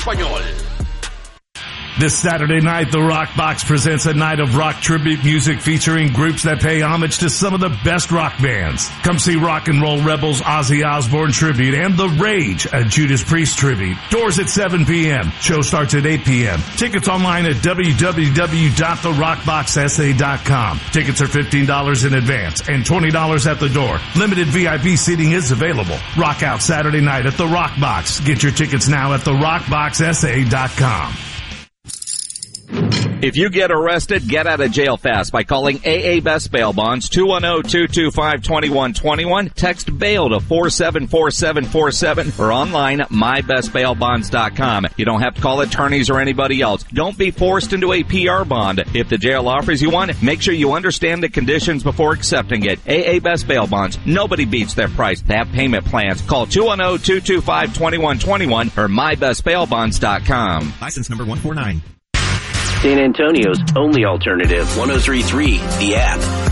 español. This Saturday night, the Rock Box presents a night of rock tribute music featuring groups that pay homage to some of the best rock bands. Come see Rock and Roll Rebels Ozzy Osbourne tribute and The Rage, a Judas Priest tribute. Doors at 7 p.m. Show starts at 8 p.m. Tickets online at www.therockboxsa.com. Tickets are $15 in advance and $20 at the door. Limited VIP seating is available. Rock out Saturday night at the Rock Box. Get your tickets now at therockboxsa.com. If you get arrested, get out of jail fast by calling AA Best Bail Bonds 210-225-2121. Text bail to 474747 or online mybestbailbonds.com. You don't have to call attorneys or anybody else. Don't be forced into a PR bond. If the jail offers you one, make sure you understand the conditions before accepting it. AA Best Bail Bonds. Nobody beats their price. They have payment plans. Call 210-225-2121 or mybestbailbonds.com. License number 149. San Antonio's only alternative, 103.3 The App.